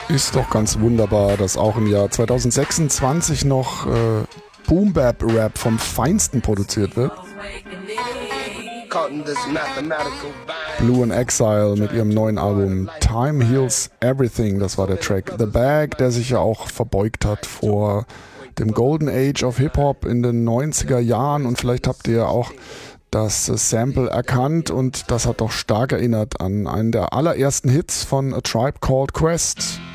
Ist doch ganz wunderbar, dass auch im Jahr 2026 noch Boom-Bap-Rap vom Feinsten produziert wird. Blue in Exile mit ihrem neuen Album Time Heals Everything, das war der Track. The Bag, der sich ja auch verbeugt hat vor dem Golden Age of Hip-Hop in den 90er Jahren, und vielleicht habt ihr auch das Sample erkannt, und das hat doch stark erinnert an einen der allerersten Hits von A Tribe Called Quest.